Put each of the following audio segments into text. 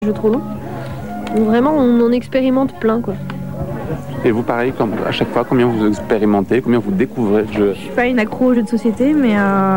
jeux trop longs. Donc vraiment, on en expérimente plein, quoi. Et vous, pareil, comme à chaque fois, combien vous expérimentez, combien vous découvrez le jeu? Je suis pas une accro aux jeux de société, mais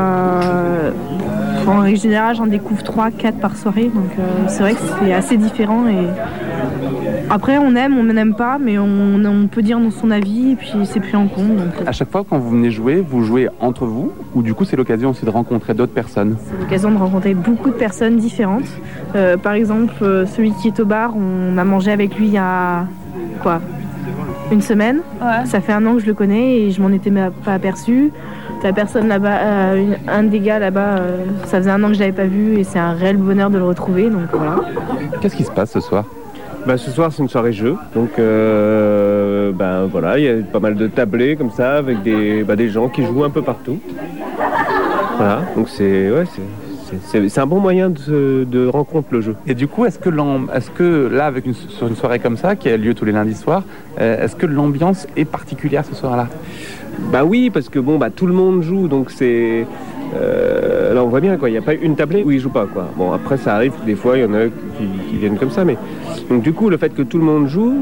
en règle générale, j'en découvre 3-4 par soirée. Donc c'est vrai que c'est assez différent. Et après, on aime, on n'aime pas, mais on peut dire son avis et puis c'est pris en compte. Donc... À chaque fois, quand vous venez jouer, vous jouez entre vous ou du coup, c'est l'occasion aussi de rencontrer d'autres personnes? C'est l'occasion de rencontrer beaucoup de personnes différentes. Par exemple, celui qui est au bar, on a mangé avec lui il y a quoi, une semaine. Ouais. Ça fait 1 an que je le connais et je m'en étais pas aperçue. La personne là-bas, un des gars là-bas, ça faisait 1 an que je l'avais pas vu et c'est un réel bonheur de le retrouver. Donc voilà. Qu'est-ce qui se passe ce soir? Ce soir c'est une soirée jeu, donc voilà, il y a pas mal de tablés comme ça avec des gens qui jouent un peu partout. Voilà, donc c'est un bon moyen de rencontre le jeu. Et du coup, est-ce que là, sur une soirée comme ça, qui a lieu tous les lundis soirs, est-ce que l'ambiance est particulière ce soir-là? Oui, parce que tout le monde joue, donc c'est... là on voit bien quoi, il n'y a pas une tablée où ils jouent pas quoi. Bon après ça arrive des fois, il y en a qui viennent comme ça, mais donc du coup le fait que tout le monde joue,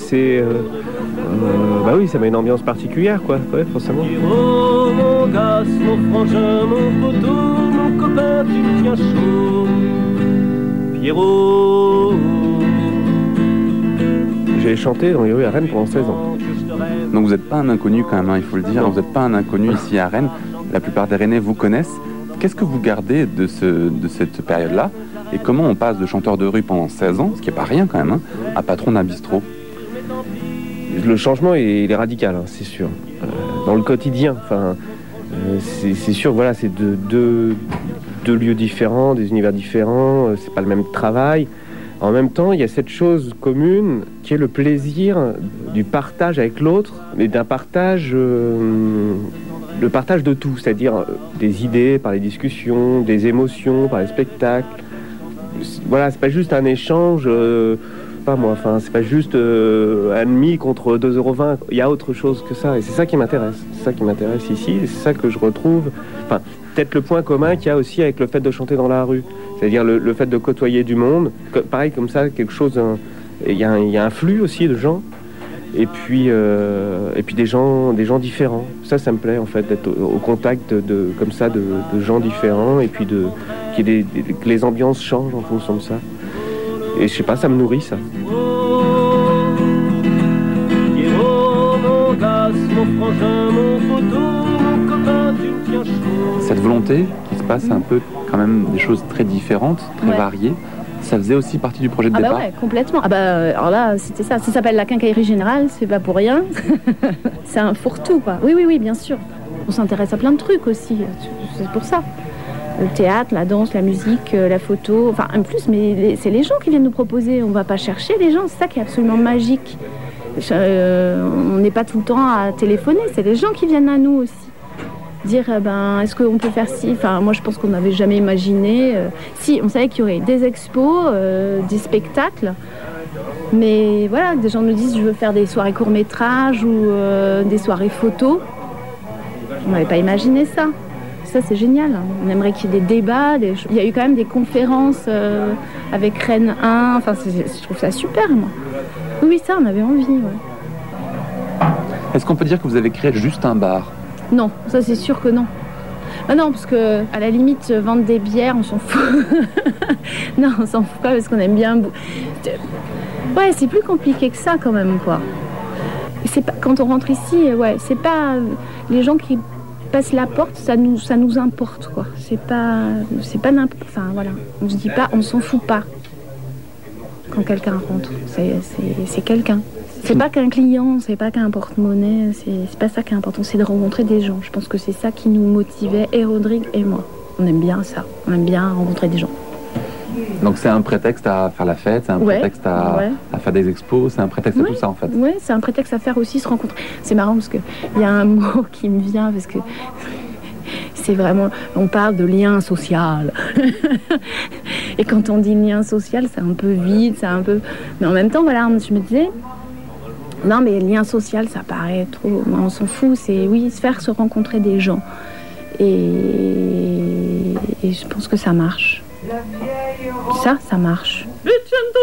oui, ça met une ambiance particulière quoi, ouais, forcément. Pierrot, mon gosse, mon frangin, mon poteau, mon copain, tu me tiens chaud. Pierrot. J'ai chanté dans les rues à Rennes pendant 16 ans. Donc vous n'êtes pas un inconnu quand même, il faut le dire, vous n'êtes pas un inconnu ici à Rennes. La plupart des Rennais vous connaissent. Qu'est-ce que vous gardez de cette période-là? Et comment on passe de chanteur de rue pendant 16 ans, ce qui n'est pas rien quand même, à patron d'un bistrot? Le changement il est radical, c'est sûr. Dans le quotidien, c'est sûr, voilà, c'est deux lieux différents, des univers différents, c'est pas le même travail. En même temps, il y a cette chose commune qui est le plaisir du partage avec l'autre, mais d'un partage... le partage de tout, c'est-à-dire des idées par les discussions, des émotions par les spectacles. Voilà, c'est pas juste un échange, c'est pas juste un demi contre 2,20 €. Il y a autre chose que ça, et c'est ça qui m'intéresse. C'est ça qui m'intéresse ici, et c'est ça que je retrouve. Peut-être le point commun qu'il y a aussi avec le fait de chanter dans la rue, c'est-à-dire le fait de côtoyer du monde. Pareil comme ça, quelque chose. Il y a un flux aussi de gens. Et puis des gens différents. Ça me plaît en fait, d'être au contact de gens différents et puis que les ambiances changent en fonction de ça. Et je sais pas, ça me nourrit ça. Cette volonté qui se passe un peu quand même des choses très différentes, très variées. Ça faisait aussi partie du projet de départ? Ouais, complètement. Alors là, c'était ça. Ça s'appelle la quincaillerie générale, c'est pas pour rien. C'est un fourre-tout, quoi. Oui, bien sûr. On s'intéresse à plein de trucs aussi, c'est pour ça. Le théâtre, la danse, la musique, la photo, en plus, mais c'est les gens qui viennent nous proposer. On va pas chercher les gens, c'est ça qui est absolument magique. On n'est pas tout le temps à téléphoner, c'est les gens qui viennent à nous aussi. Dire est-ce qu'on peut faire ci, moi je pense qu'on n'avait jamais imaginé si on savait qu'il y aurait des expos, des spectacles, mais voilà, des gens nous disent je veux faire des soirées court-métrages ou des soirées photos. On n'avait pas imaginé ça c'est génial, on aimerait qu'il y ait des débats, il y a eu quand même des conférences avec Rennes 1, je trouve ça super moi. Oui, ça on avait envie, ouais. Est-ce qu'on peut dire que vous avez créé juste un bar? Non, ça c'est sûr que non. Non, parce que à la limite vendre des bières, on s'en fout. Non, on s'en fout pas parce qu'on aime bien. Ouais, c'est plus compliqué que ça quand même, quoi. C'est pas quand on rentre ici, c'est pas les gens qui passent la porte, ça nous importe, quoi. C'est pas n'importe. Voilà, on se dit pas, on s'en fout pas quand quelqu'un rentre. C'est quelqu'un. C'est pas qu'un client, c'est pas qu'un porte-monnaie, c'est pas ça qui est important, c'est de rencontrer des gens. Je pense que c'est ça qui nous motivait, et Rodrigue et moi. On aime bien ça, on aime bien rencontrer des gens. Donc c'est un prétexte à faire la fête, c'est un prétexte à faire des expos, c'est un prétexte à tout ça en fait. Oui, c'est un prétexte à faire aussi se rencontrer. C'est marrant parce qu'il y a un mot qui me vient, parce que c'est vraiment, on parle de lien social. Et quand on dit lien social, c'est un peu vide, c'est un peu... Mais en même temps, voilà, je me disais... Non, mais lien social, ça paraît trop... On s'en fout, c'est faire se rencontrer des gens. Et je pense que ça marche. Ça marche. e 100